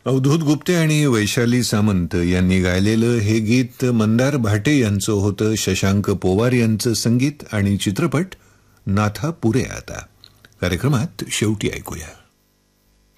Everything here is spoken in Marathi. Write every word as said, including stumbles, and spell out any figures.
अवधूत गुप्ते आणि वैशाली सामंत यांनी गायलेलं हे गीत मंदार भाटे यांचं होतं. शशांक पोवार यांचं संगीत आणि चित्रपट नाथा पुरे आता. कार्यक्रमात शेवटी ऐकूया.